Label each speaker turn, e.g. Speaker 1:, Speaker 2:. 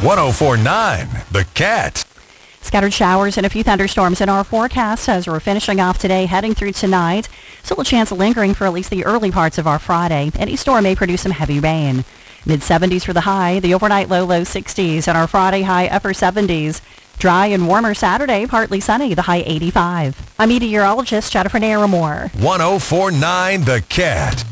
Speaker 1: 104.9 The Cat.
Speaker 2: Scattered showers and a few thunderstorms in our forecast as we're finishing off today, heading through tonight. Still a chance of lingering for at least the early parts of our Friday. Any storm may produce some heavy rain. Mid-70s for the high, the overnight low 60s, and our Friday high upper 70s. Dry and warmer Saturday, partly sunny, the high 85. I'm meteorologist Jennifer Naramore.
Speaker 1: 104.9 The Cat.